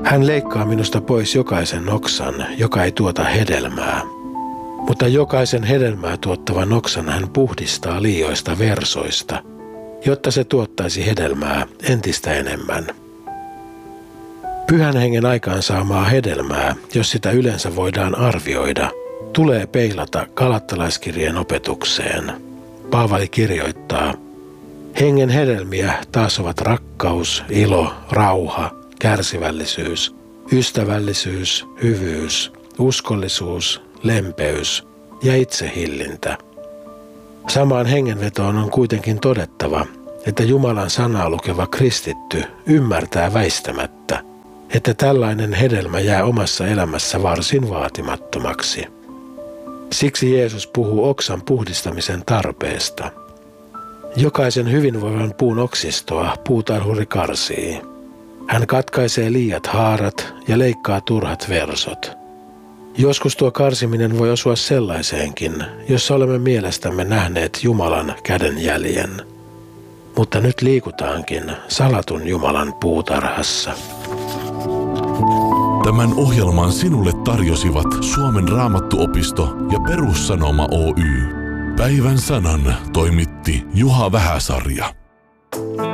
Hän leikkaa minusta pois jokaisen oksan, joka ei tuota hedelmää. Mutta jokaisen hedelmää tuottavan oksan hän puhdistaa liioista versoista, jotta se tuottaisi hedelmää entistä enemmän. Pyhän hengen aikaansaamaa hedelmää, jos sitä yleensä voidaan arvioida, tulee peilata Galattalaiskirjeen opetukseen. Paavali kirjoittaa, hengen hedelmiä taas ovat rakkaus, ilo, rauha, kärsivällisyys, ystävällisyys, hyvyys, uskollisuus, lempeys ja itsehillintä. Samaan hengenvetoon on kuitenkin todettava, että Jumalan sanaa lukeva kristitty ymmärtää väistämättä, että tällainen hedelmä jää omassa elämässä varsin vaatimattomaksi. Siksi Jeesus puhuu oksan puhdistamisen tarpeesta. Jokaisen hyvinvoivan puun oksistoa puutarhuri karsii. Hän katkaisee liiat haarat ja leikkaa turhat versot. Joskus tuo karsiminen voi osua sellaiseenkin, jossa olemme mielestämme nähneet Jumalan kädenjäljen. Mutta nyt liikutaankin salatun Jumalan puutarhassa. Tämän ohjelman sinulle tarjosivat Suomen Raamattuopisto ja Perussanoma Oy. Päivän sanan toimitti Juha Vähäsarja.